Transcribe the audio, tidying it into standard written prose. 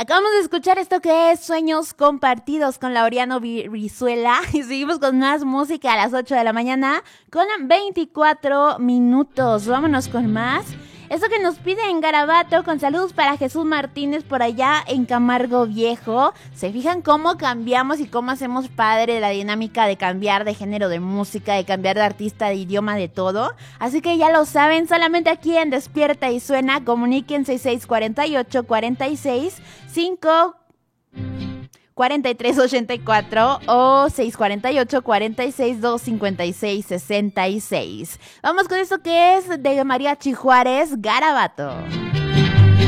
Acabamos de escuchar esto que es Sueños Compartidos con Laureano Brizuela y seguimos con más música a las 8 de la mañana con 24 minutos. Vámonos con más. Esto que nos pide en Garabato, con saludos para Jesús Martínez por allá en Camargo Viejo. ¿Se fijan cómo cambiamos y cómo hacemos padre la dinámica de cambiar de género de música, de cambiar de artista, de idioma, de todo? Así que ya lo saben, solamente aquí en Despierta y Suena, comuniquen 6648 46 5 4384 o 648 46 256 66. Vamos con esto que es de Mariachi Juárez, Garabato.